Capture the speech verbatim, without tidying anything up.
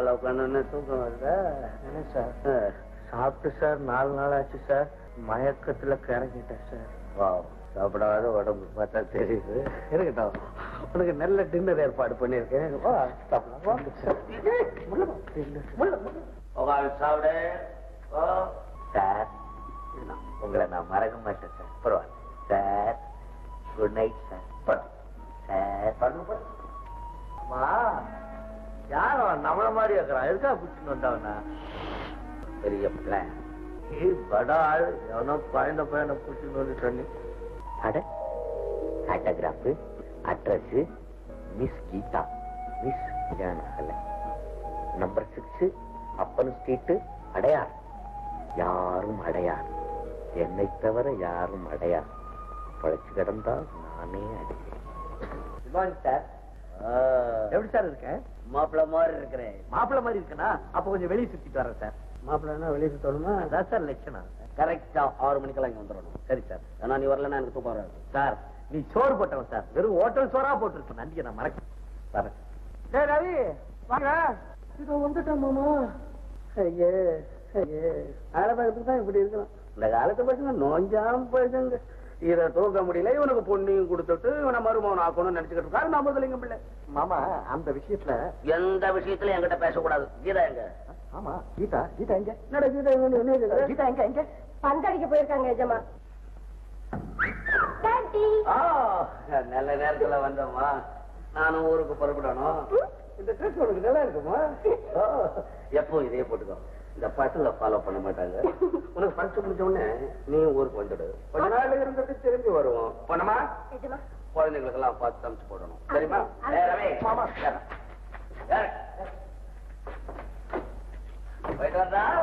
சோபால உட்காந்து தூக்கம் வருதா? என்ன சார் சாப்பிட்டு சார் நாலு நாள் ஆச்சு சார். மயக்கத்துல கிறங்கிட்டேன் சார். வா, சாப்பிடாத உடம்பு பார்த்தா தெரியுது. இருக்கட்டும், உனக்கு நல்ல டின்னர் ஏற்பாடு பண்ணிருக்கேன். சாப்பிட சார். உங்களை நான் மறக்க மாட்டேன் சார். பரவாயில்ல sir. Good night sir. Sir யாரும் நம்மள மாதிரி இருக்கிறான். எதுக்கா பிடிச்சுன்னு வந்தவனா? பெரிய பிளான். படா ஆள் எவனோ பயந்த பையனை பிடிச்சுன்னு வந்து சொல்லி அட autograph address miss Geetha miss ஜானகல number six அப்பன் ஸ்ட்ரீட் அடையார். யாரும் அடையார், என்னை தவிர யாரும் அடையார். பழைச்சு கிடந்தா நானே அடையேன். சார் எப்படி சார் இருக்கேன்? மாப்பிள்ள மாதிரி இருக்கிறேன். மாப்பிள்ள மாதிரி இருக்கனா? அப்ப கொஞ்சம் வெளியே சுத்திட்டு வரேன் சார். மாப்பிள்ளா வெளியே சுத்தணுமா? அதான் சார் லட்சணம். கரெக்டா ஆறு மணிக்கெல்லாம் இங்க வந்துடணும். சரி சார். ஆனா நீ வரலன்னா எனக்கு தூக்கம் வராது சார். நீ சோறு போட்டவன் சார். வெறும் ஹோட்டல் சோறா போட்டுருக்க. நன்றி, நான் மறக்க வரேன். சரி ரவி வாங்க. இதோ வந்துட்டேன் மாமா. ஐயே ஐயே ஆலபாகத்துக்கு தான் இப்படி இருக்கணும். இந்த காலத்து பசங்க நோஞ்சாம் பசங்க. இதை தூக்க முடியல. இவனுக்கு பொண்ணையும் கொடுத்துட்டு இவனை மருமகன் ஆக்கணும்னு நினைச்சுக்கிட்டு இருக்காரு. நான் முதலிங்க பிள்ளை. மாமா அந்த விஷயத்துல எந்த விஷயத்துல என்கிட்ட பேசக்கூடாது. கீதா எங்க? ஆமா கீதா. கீதா எங்க? என்னடா கீதா எங்க? கீதா எங்க? எங்க பந்தடிக்க போயிருக்காங்க எஜமா. நல்ல நேரத்துல வந்தோமா. நானும் ஊருக்கு புறப்படணும். இந்த ட்ரெஸ் உனக்கு நல்லா இருக்குமா? எப்போ இதே போட்டுக்கோ. இந்த பசங்க ஃபாலோ பண்ண மாட்டாங்க. உனக்கு படிச்சு முடிச்ச உடனே நீ ஊருக்கு வந்துடு. கொஞ்ச நாள் இருந்துட்டு திரும்பி வருவோம். போனமா குழந்தைங்களுக்கு எல்லாம் பார்த்து சமைச்சு போடணும். சரிமா? போயிட்டு வந்தா